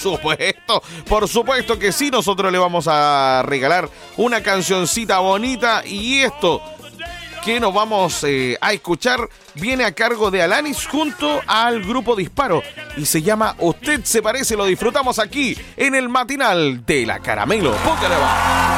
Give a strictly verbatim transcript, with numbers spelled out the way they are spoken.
supuesto, por supuesto que sí, nosotros le vamos a regalar una cancioncita bonita y esto que nos vamos eh, a escuchar viene a cargo de Alanis junto al grupo Disparo y se llama Usted se parece, lo disfrutamos aquí en el matinal de La Caramelo. Póngale va.